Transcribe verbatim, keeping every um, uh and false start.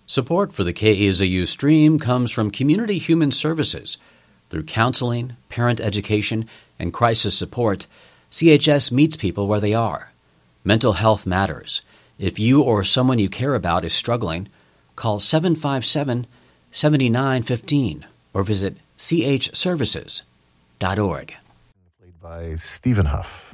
Support for the K E Z U stream comes from Community Human Services. Through counseling, parent education, and crisis support, C H S meets people where they are. Mental health matters. If you or someone you care about is struggling, call seven five seven, seven nine one five or visit c h services dot org. Played by Stephen Huff.